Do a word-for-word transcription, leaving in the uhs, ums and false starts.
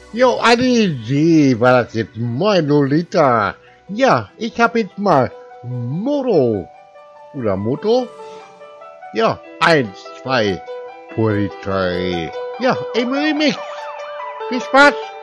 Jo, eine Idee war das jetzt. Moin, Lolita. Ja, ich habe jetzt mal Moto. Oder Moto? Ja, eins, zwei, Polizei. Ja, immer mich. Viel Spaß.